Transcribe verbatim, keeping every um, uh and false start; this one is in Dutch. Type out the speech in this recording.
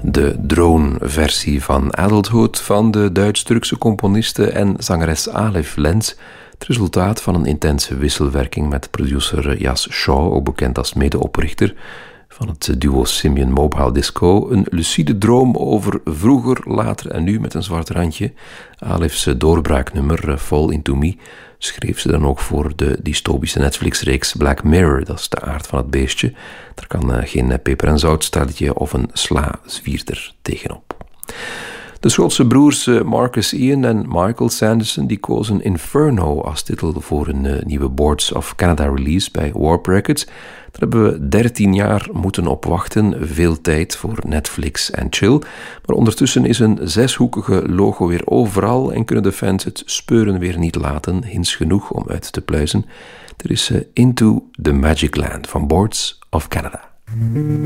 De drone-versie van Adulthood van de Duits-Turkse componiste en zangeres Alef Lenz. Het resultaat van een intense wisselwerking met producer Jas Shaw, ook bekend als medeoprichter van het duo Simian Mobile Disco. Een lucide droom over vroeger, later en nu met een zwart randje. Alef's doorbraaknummer Fall Into Me schreef ze dan ook voor de dystopische Netflix-reeks Black Mirror. Dat is de aard van het beestje. Daar kan geen peper- en zoutstelletje of een sla-zwierder tegenop. De Schotse broers Marcus Ian en Michael Sanderson die kozen Inferno als titel voor een uh, nieuwe Boards of Canada release bij Warp Records. Daar hebben we dertien jaar moeten op wachten, veel tijd voor Netflix en chill. Maar ondertussen is een zeshoekige logo weer overal en kunnen de fans het speuren weer niet laten, hints genoeg om uit te pluizen. Er is uh, Into the Magic Land van Boards of Canada.